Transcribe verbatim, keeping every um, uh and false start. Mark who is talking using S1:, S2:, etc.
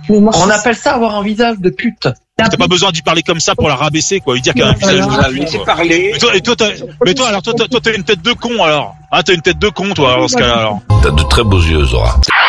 S1: On appelle ça avoir un visage de pute.
S2: T'as pas besoin d'y parler comme ça pour la rabaisser, quoi. Lui dire qu'elle a un visage de
S3: laisser parler.
S2: Mais toi, et toi, t'as, mais toi, alors, toi, toi, toi, t'as une tête de con, alors. Ah, t'as une tête de con, toi, dans ce cas-là, alors.
S4: T'as de très beaux yeux, Zora.